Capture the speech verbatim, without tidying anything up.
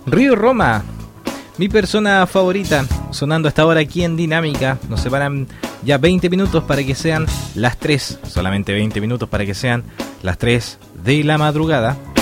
Río Roma, mi persona favorita, sonando hasta ahora aquí en Dinámica. Nos separan ya veinte minutos para que sean las tres, solamente veinte minutos para que sean las tres de la madrugada.